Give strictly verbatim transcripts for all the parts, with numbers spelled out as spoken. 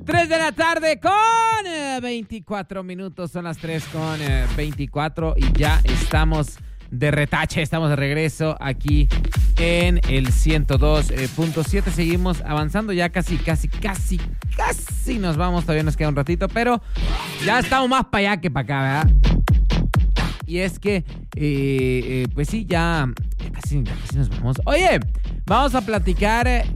tres de la tarde con eh, veinticuatro minutos. Son las tres con eh, veinticuatro y ya estamos de retache. Estamos de regreso aquí en el ciento dos punto siete. Seguimos avanzando, ya casi, casi, casi, casi nos vamos. Todavía nos queda un ratito, pero ya estamos más para allá que para acá, ¿verdad? Y es que, eh, eh, pues sí, ya, ya, casi, ya casi nos vamos. Oye, vamos a platicar eh,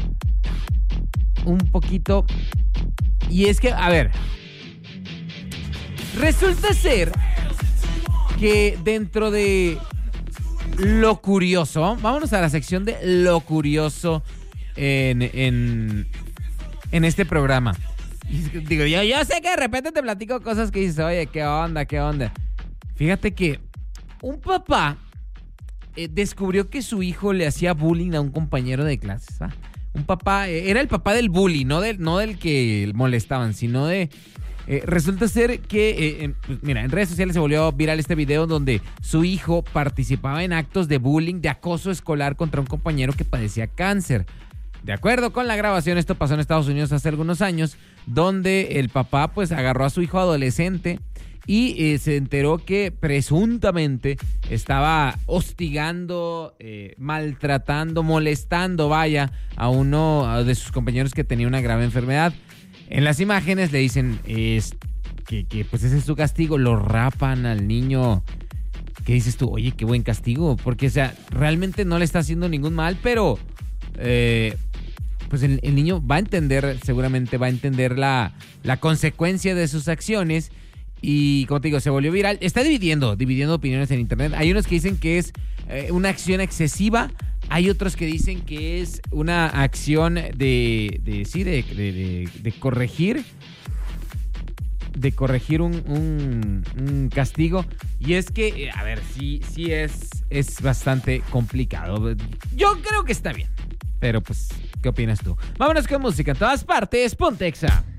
un poquito. Y es que, a ver, resulta ser que dentro de lo curioso, vámonos a la sección de lo curioso en, en, en este programa. Y digo, yo, yo sé que de repente te platico cosas que dices, oye, ¿qué onda, qué onda? Fíjate que un papá eh, descubrió que su hijo le hacía bullying a un compañero de clases, ¿ah? Un papá, eh, era el papá del bully, no del, no del que molestaban, sino de... Eh, resulta ser que, eh, eh, pues mira, en redes sociales se volvió viral este video donde su hijo participaba en actos de bullying, de acoso escolar contra un compañero que padecía cáncer. De acuerdo con la grabación, esto pasó en Estados Unidos hace algunos años, donde el papá pues agarró a su hijo adolescente y eh, se enteró que presuntamente estaba hostigando, eh, maltratando, molestando, vaya, a uno de sus compañeros que tenía una grave enfermedad. En las imágenes le dicen es, que, que pues ese es su castigo, lo rapan al niño. ¿Qué dices tú? Oye, qué buen castigo, porque o sea, realmente no le está haciendo ningún mal, pero eh, pues el, el niño va a entender, seguramente va a entender la, la consecuencia de sus acciones. Y como te digo, se volvió viral. Está dividiendo, dividiendo opiniones en internet. Hay unos que dicen que es eh, una acción excesiva. Hay otros que dicen que es una acción de, de sí, de, de, de, de corregir, de corregir un, un, un castigo. Y es que, a ver, sí, sí es, es bastante complicado. Yo creo que está bien, pero pues, ¿qué opinas tú? Vámonos con música en todas partes. Ponte Exa.